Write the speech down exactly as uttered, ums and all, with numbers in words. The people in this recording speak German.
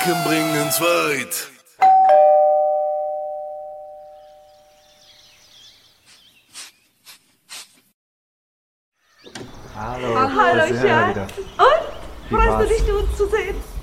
Gedanken bringen's weit. Hallo. Hallo, Schatz. Schatz. Und? Freust du dich, uns zu sehen?